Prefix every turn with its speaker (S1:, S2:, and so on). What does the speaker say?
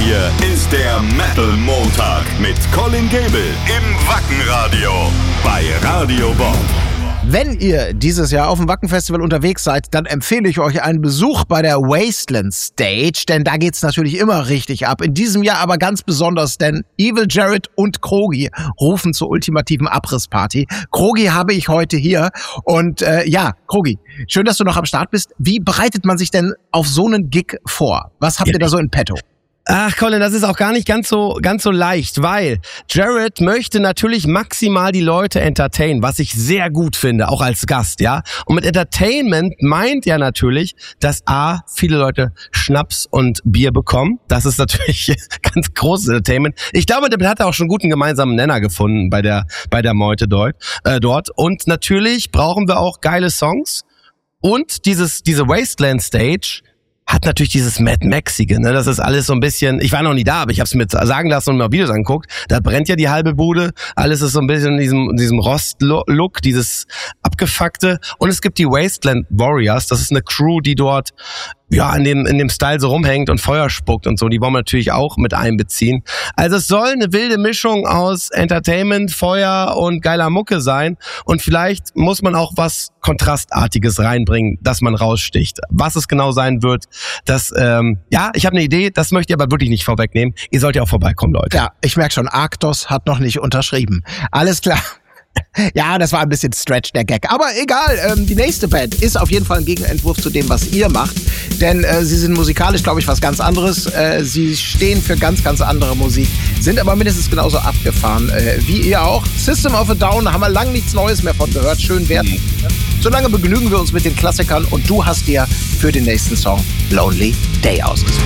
S1: hier ist der Metal Montag mit Colin Gable im Wackenradio bei Radio Bob.
S2: Wenn ihr dieses Jahr auf dem Wacken-Festival unterwegs seid, dann empfehle ich euch einen Besuch bei der Wasteland Stage, denn da geht's natürlich immer richtig ab. In diesem Jahr aber ganz besonders, denn Evil Jared und Krogi rufen zur ultimativen Abrissparty. Krogi habe ich heute hier und Krogi, schön, dass du noch am Start bist. Wie bereitet man sich denn auf so einen Gig vor? Was habt ihr da so in petto?
S3: Ach, Colin, das ist auch gar nicht ganz so leicht, weil Jared möchte natürlich maximal die Leute entertainen, was ich sehr gut finde, auch als Gast, ja. Und mit Entertainment meint er natürlich, dass viele Leute Schnaps und Bier bekommen. Das ist natürlich ganz großes Entertainment. Ich glaube, damit hat er auch schon einen guten gemeinsamen Nenner gefunden bei der Meute dort. Und natürlich brauchen wir auch geile Songs. Und diese Wasteland Stage hat natürlich dieses Mad Maxige, ne? Das ist alles so ein bisschen, ich war noch nie da, aber ich habe es mir sagen lassen und mir Videos angeguckt. Da brennt ja die halbe Bude. Alles ist so ein bisschen in diesem Rost-Look, dieses abgefuckte. Und es gibt die Wasteland Warriors. Das ist eine Crew, die dort in dem Style so rumhängt und Feuer spuckt und so. Die wollen wir natürlich auch mit einbeziehen. Also es soll eine wilde Mischung aus Entertainment, Feuer und geiler Mucke sein. Und vielleicht muss man auch was Kontrastartiges reinbringen, dass man raussticht. Was es genau sein wird, ich habe eine Idee, das möchte ich aber wirklich nicht vorwegnehmen. Ihr sollt ja auch vorbeikommen, Leute.
S2: Ja, ich merke schon, Arktos hat noch nicht unterschrieben. Alles klar. Ja, das war ein bisschen Stretch, der Gag. Aber egal, die nächste Band ist auf jeden Fall ein Gegenentwurf zu dem, was ihr macht. Denn sie sind musikalisch, glaube ich, was ganz anderes. Sie stehen für ganz, ganz andere Musik, sind aber mindestens genauso abgefahren wie ihr auch. System of a Down, haben wir lang nichts Neues mehr von gehört. Schön wert. Solange begnügen wir uns mit den Klassikern und du hast dir für den nächsten Song Lonely Day ausgesucht.